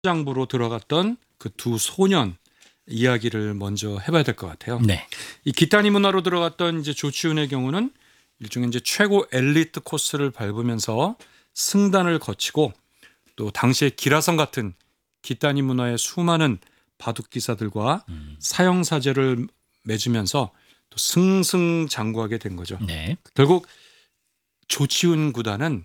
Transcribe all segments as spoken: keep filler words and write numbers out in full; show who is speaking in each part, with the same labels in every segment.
Speaker 1: 장부로 들어갔던 그 두 소년 이야기를 먼저 해봐야 될 것 같아요.
Speaker 2: 네.
Speaker 1: 이 기타니 문화로 들어갔던 이제 조치훈의 경우는 일종의 이제 최고 엘리트 코스를 밟으면서 승단을 거치고 또 당시에 기라성 같은 기타니 문화의 수많은 바둑 기사들과
Speaker 2: 음.
Speaker 1: 사형사제를 맺으면서 또 승승장구하게 된 거죠.
Speaker 2: 네.
Speaker 1: 결국 조치훈 구단은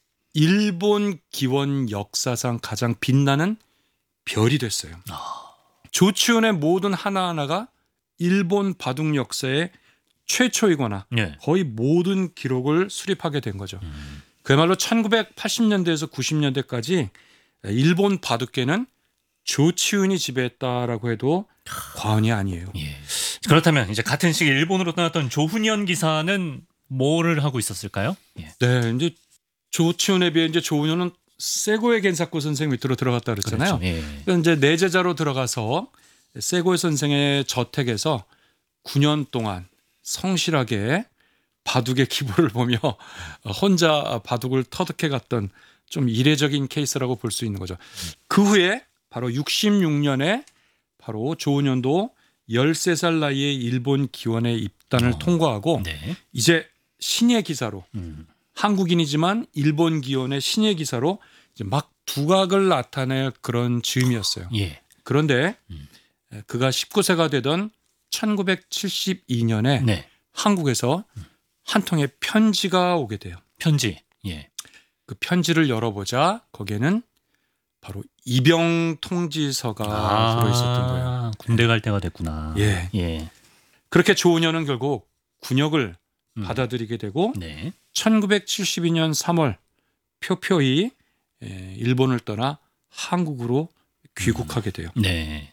Speaker 1: 일본 기원 역사상 가장 빛나는 별이 됐어요.
Speaker 2: 아.
Speaker 1: 조치훈의 모든 하나하나가 일본 바둑 역사의 최초이거나
Speaker 2: 네.
Speaker 1: 거의 모든 기록을 수립하게 된 거죠.
Speaker 2: 음.
Speaker 1: 그야말로 천구백팔십 년대에서 구십 년대까지 일본 바둑계는 조치훈이 지배했다라고 해도 과언이 아니에요.
Speaker 2: 예. 그렇다면 이제 같은 시기 일본으로 떠났던 조훈현 기사는 뭐를 하고 있었을까요? 예.
Speaker 1: 네, 이제 조치훈에 비해 이제 조훈현은 세고의 겐사코 선생 밑으로 들어갔다 그랬잖아요.
Speaker 2: 그렇죠. 예.
Speaker 1: 그러니까 이제 내제자로 들어가서 세고의 선생의 저택에서 구 년 동안 성실하게 바둑의 기보를 보며 혼자 바둑을 터득해 갔던 좀 이례적인 케이스라고 볼 수 있는 거죠. 그 후에 바로 육십육 년에 바로 조훈현도 열세 살 나이에 일본 기원의 입단을
Speaker 2: 어.
Speaker 1: 통과하고
Speaker 2: 네.
Speaker 1: 이제 신예 기사로
Speaker 2: 음.
Speaker 1: 한국인이지만 일본 기원의 신예 기사로 이제 막 두각을 나타낼 그런 즈음이었어요.
Speaker 2: 예.
Speaker 1: 그런데
Speaker 2: 음.
Speaker 1: 그가 십구 세가 되던 천구백칠십이 년에
Speaker 2: 네.
Speaker 1: 한국에서 한 통의 편지가 오게 돼요.
Speaker 2: 편지. 예.
Speaker 1: 그 편지를 열어보자 거기에는 바로 입영 통지서가 들어있었던 거예요.
Speaker 2: 군대 갈 때가 됐구나.
Speaker 1: 예.
Speaker 2: 예.
Speaker 1: 그렇게 조훈현은 결국 군역을
Speaker 2: 음.
Speaker 1: 받아들이게 되고
Speaker 2: 네.
Speaker 1: 천구백칠십이 년 삼월 표표히 일본을 떠나 한국으로 귀국하게 돼요.
Speaker 2: 네.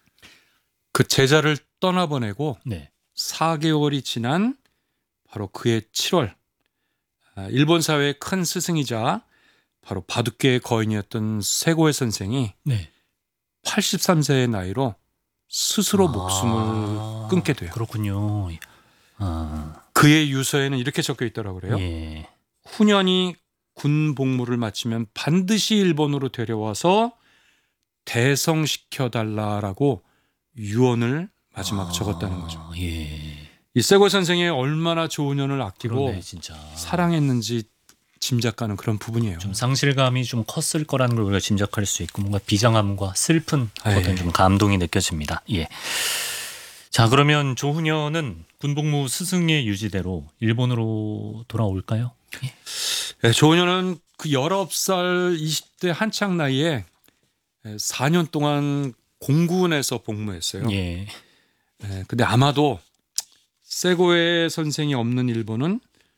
Speaker 1: 그 제자를 떠나보내고
Speaker 2: 네.
Speaker 1: 사 개월이 지난 바로 그해 칠월 일본 사회의 큰 스승이자 바로 바둑계의 거인이었던 세고의 선생이
Speaker 2: 네.
Speaker 1: 팔십삼 세의 나이로 스스로 목숨을
Speaker 2: 아,
Speaker 1: 끊게 돼요.
Speaker 2: 그렇군요. 아.
Speaker 1: 그의 유서에는 이렇게 적혀 있더라고 그래요.
Speaker 2: 예.
Speaker 1: 후년이 군 복무를 마치면 반드시 일본으로 데려와서 대성시켜달라라고 유언을 마지막
Speaker 2: 아,
Speaker 1: 적었다는 거죠.
Speaker 2: 예.
Speaker 1: 이 세고 선생이 얼마나 조훈현을 아끼고
Speaker 2: 그러네, 진짜.
Speaker 1: 사랑했는지 짐작가는 그런 부분이에요.
Speaker 2: 좀 상실감이 좀 컸을 거라는 걸 우리가 짐작할 수 있고 뭔가 비장함과 슬픈 어떤
Speaker 1: 에이.
Speaker 2: 좀 감동이 느껴집니다. 예. 자, 그러면 조훈현은 군복무 스승의 유지대로 일본으로 돌아올까요? 예.
Speaker 1: 네, 조훈현은 그 열아홉 살 이십 대 한창 나이에 사 년 동안 공군에서 복무했어요.
Speaker 2: 예.
Speaker 1: 네, 근데 아마도 세고의 선생이 없는 일본은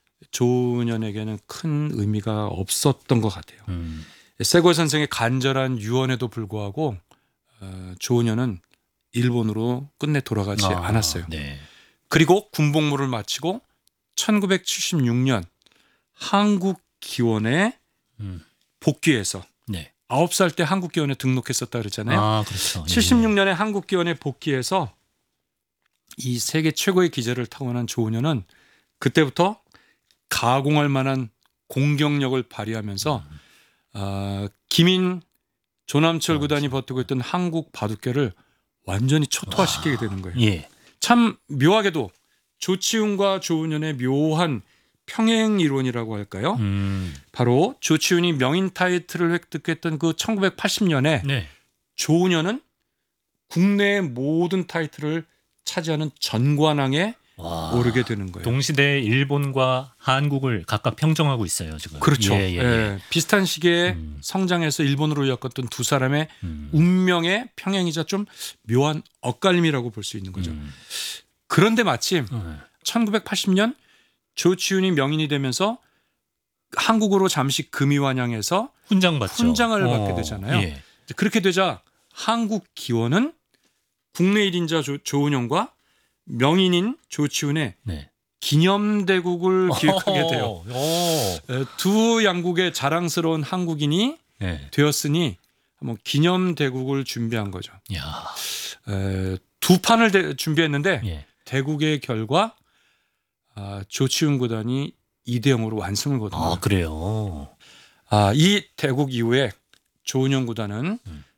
Speaker 1: 조훈현에게는 큰 의미가 없었던 것 같아요.
Speaker 2: 음.
Speaker 1: 세고의 선생의 간절한 유언에도 불구하고 어, 조훈현은 일본으로 끝내 돌아가지
Speaker 2: 아,
Speaker 1: 않았어요.
Speaker 2: 네.
Speaker 1: 그리고 군복무를 마치고 천구백칠십육 년 한국 기원에
Speaker 2: 음.
Speaker 1: 복귀해서
Speaker 2: 네.
Speaker 1: 아홉 살 때 한국 기원에 등록했었다 그랬잖아요.
Speaker 2: 아, 그렇죠.
Speaker 1: 칠십육 년에 한국 기원에 복귀해서 이 세계 최고의 기재를 타고난 조훈현은 그때부터 가공할 만한 공격력을 발휘하면서
Speaker 2: 음.
Speaker 1: 어, 김인 조남철 구단이 버티고 있던 한국 바둑계를 완전히 초토화시키게 되는 거예요.
Speaker 2: 예.
Speaker 1: 참 묘하게도 조치훈과 조훈현의 묘한 평행 이론이라고 할까요?
Speaker 2: 음.
Speaker 1: 바로 조치훈이 명인 타이틀을 획득했던 그 천구백팔십 년에
Speaker 2: 네.
Speaker 1: 조훈현은 국내의 모든 타이틀을 차지하는 전관왕에
Speaker 2: 와.
Speaker 1: 오르게 되는 거예요.
Speaker 2: 동시대에 일본과 한국을 각각 평정하고 있어요, 지금.
Speaker 1: 그렇죠.
Speaker 2: 예, 예, 예.
Speaker 1: 예, 비슷한 시기에
Speaker 2: 음.
Speaker 1: 성장해서 일본으로 이었던 두 사람의
Speaker 2: 음.
Speaker 1: 운명의 평행이자 좀 묘한 엇갈림이라고 볼 수 있는 거죠.
Speaker 2: 음.
Speaker 1: 그런데 마침
Speaker 2: 네.
Speaker 1: 천구백팔십 년 조치훈이 명인이 되면서 한국으로 잠시 금이환영해서
Speaker 2: 훈장 받죠.
Speaker 1: 훈장을
Speaker 2: 어,
Speaker 1: 받게 되잖아요.
Speaker 2: 예.
Speaker 1: 그렇게 되자 한국 기원은 국내 일인자 조, 조훈현과 명인인 조치훈의
Speaker 2: 네.
Speaker 1: 기념대국을 기획하게 돼요.
Speaker 2: 오.
Speaker 1: 에, 두 양국의 자랑스러운 한국인이
Speaker 2: 네.
Speaker 1: 되었으니 한번 기념대국을 준비한 거죠.
Speaker 2: 야.
Speaker 1: 에, 두 판을 대, 준비했는데
Speaker 2: 예.
Speaker 1: 대국의 결과 아, 조치훈 구단이 이 대 영으로 완승을 거둔
Speaker 2: 아,
Speaker 1: 거예요.
Speaker 2: 그래요.
Speaker 1: 아, 이 대국 이후에 조훈현 구단은
Speaker 2: 음.